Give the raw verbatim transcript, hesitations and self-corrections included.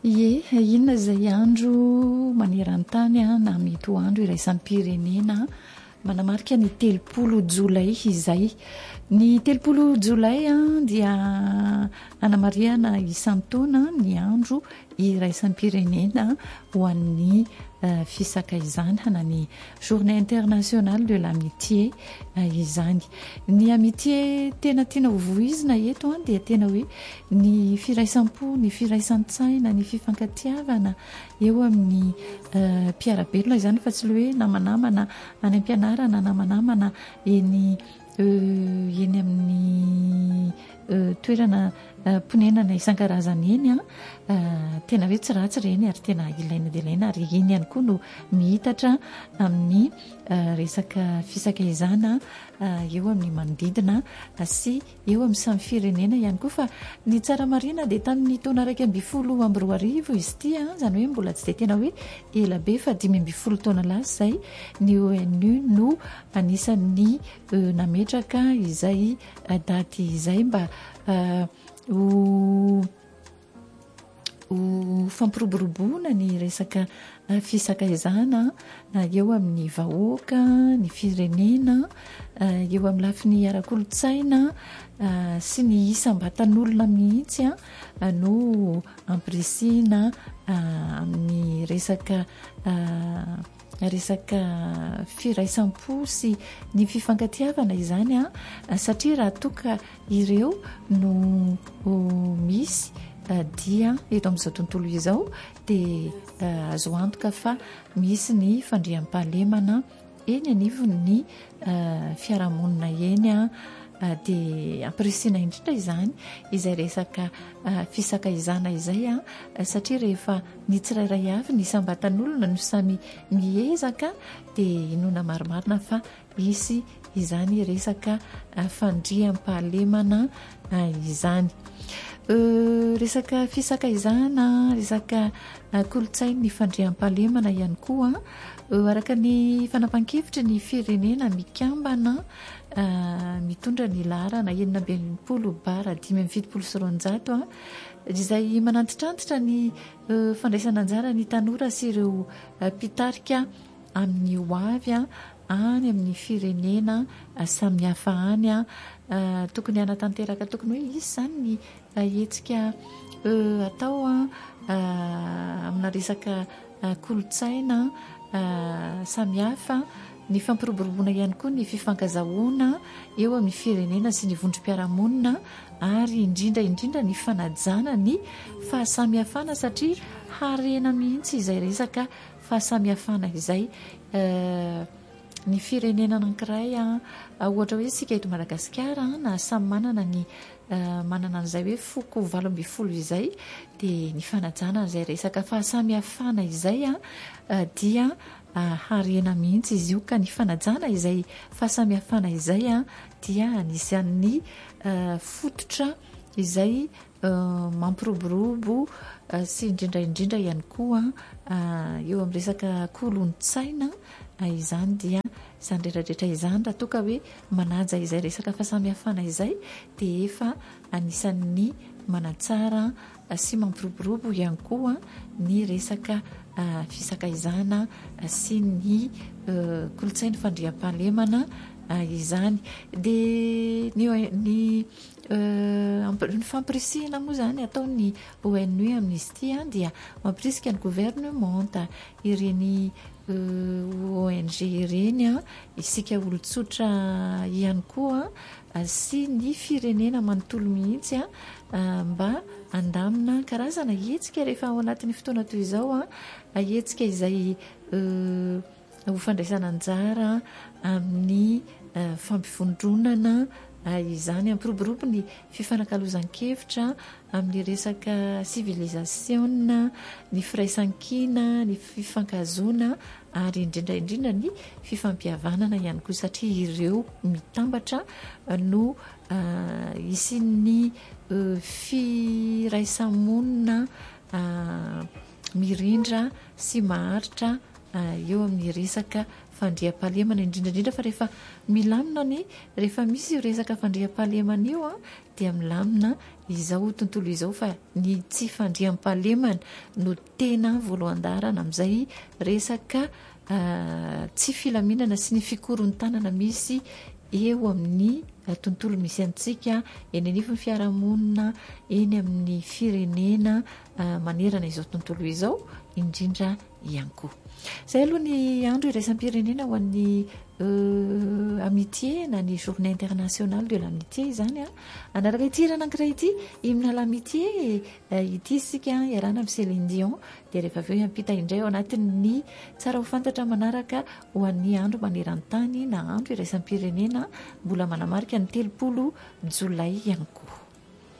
Ie, inona izay andro maneran-tany a na mety ho andro iraisan'ny pirenena manamarika ny telopolo jolay izay. Ny telopolo jolay a dia anamariana isan-taona ny andro iraisan'ny pirenena ho an'ny uh, fisakaizana ny journée internationale de l'amitié uh, izany. Ny amitié tena tiana hovoizina eto a dia tena hoe ny firaisampo, ny firaisan-tsaina, ny fifankatiavana eo amin'ny uh, mpiarabelona izany fa tsy le hoe namanamana any am-pianarana, namanamana eny uh, eny amin'ny uh, toerana uh, ponenana isan-karazany eny a uh, tena hoe tsy ratsy ireny ary tena ilaina dia ilaina ary iny ihany koa no mihitatra amin'ny uh, resaka fisakaizana uh, eo amin'ny manodidina uh, sy eo amin'ny samy firenena ihany koa. Fa ny tsara marina dia tamin'ny taona raika amby folo amby roa arivo izy ity a, izany hoe mbola tsy dia tena hoe ela be fa dimy amby folo taona lasa izay ny O N U no anisan'ny uh, nametraka izay uh, daty izay mba uh, ho ho fampiroboroboana ny resaka uh, fisakaizana uh, eo amin'ny vahoaka, ny firenena, uh, eo amin'ny lafiny ara-kolotsaina uh, sy ny isam-batan'olona mihitsy a uh, no ampirisiana uh, amin'ny resaka uh, resaka firaisampo sy ny fifankatiavana izany a, satria raha toka ireo no oh, misy uh, dia eto amin'izao tontolo izao dia uh, azo antoka fa misy ny fandriam-pahalemana eny anivon'ny uh, fiarahamonina eny a. Uh, dia ampirisiana indrindra izany izay resaka uh, fisakaizana izay a uh, satria rehefa ny tsirairay avy ny sambatan'olona no samy miezaka dia inona marimarina fa isy izany resaka uh, fandriam-pahalemana uh, izany. Uh, resaka fisakaizana, resaka uh, kolotsainy ny fandriam-pahalemana ihany koa uh, araka ny fanapahan-kevitry ny firenena mikambana uh, mitondra ny laharana enina amby enimpolo bara dimy amby fitopolo sy roanjato a, izay manantitrantitra ny uh, fandraisana anjara ny tanora sy ireo uh, mpitarika amin'ny hoavy a any amin'ny firenena uh, samihafa any a, uh, tokony anatanteraka, tokony hoe izy zany ny uh, hetsika uh, atao a uh, amina resaka uh, kolotsaina uh, samihafa, ny fampiroboroboana ihany koa ny fifankazahoana eo amin'ny firenena sy ny vondrom-piarahamonina ary indrindra indrindra ny fanajana ny fahasamihafana satria harena mihitsy izay resaka fahasamihafana izay. uh, ny firenena anankiray a ohatra hoe sika eto Madagasikara na samy manana ny uh, manana an'izay hoe foko valo amby folo izay dia ny fanajana izay resaka fahasamihafana izay a uh, dia uh, harena mihitsy izy io ka ny fanajana izay fahasamihafana izay a dia anisan'ny uh, fototra izay uh, mampiroborobo uh, sy indrindra indrindra ihany koa uh, eo amin'ny resaka kolontsaina uh, izany dia izany rehetrarehetra izany raha toka hoe manaja izay resaka fahasamihafana izay dia efa anisan'ny manatsara uh, sy mampiroborobo ihany koa ny resaka uh, fisakaizana uh, sy ny uh, kolotsaina fandriam-pahalemana uh, izany. Dia ny, ny Uh, ny fampirisihana moa zany ataon'ny O N U amin'izy ity a dia mampirisika ny gouvernement ireny uh, O N G ireny a, isika olon-tsotra ihany koa uh, sy ny firenena manontolo mihitsy a uh, mba andamina karazana hetsika rehefa ao anatin'ny fotoana toy izao a, hetsika izay uh, ho fandraisana anjara amin'ny uh, fampivondronana Uh, izany ampiroborobo ny fifanankalozan-kevitra amin'ny resaka civilisation, ny firaisan-kina, ny fifankazoana ary indrindra indrindra ny fifampihavanana ihany koa satria ireo mitambatra uh, no uh, isin'ny uh, firaisamonina uh, mirindra sy maharitra eo amin'ny resaka fandriam-pahalemana indrindrandrindra fa rehefa milamina ny rehefa misy resaka fandriam-pahalemana io a dia milamina izao tontolo izao fa ny tsy fandriam-pahalemana no tena voalohan-darana amin'izay resaka tsy filaminana sy ny fikorontanana misy eo amin'ny tontolo misy antsika eny anivon'ny fiarahamonina eny amin'ny firenena manerana izao tontolo izao indrindra ihany koa. Izay aloha ny andro iraisam-pirenena ho an'ny amitié na ny journée internationale de l'amitié izany a anaraka ity raha anankiray ity hymne l'amitié ity sika iarana amin'ny Céline Dion dia rehefa avy eo hiampita indray ao anatin'ny tsara ho fantatra manaraka ho an'ny andro maneran-tany na andro iraisam-pirenena mbola manamarika ny telopolo jolay ihany koa.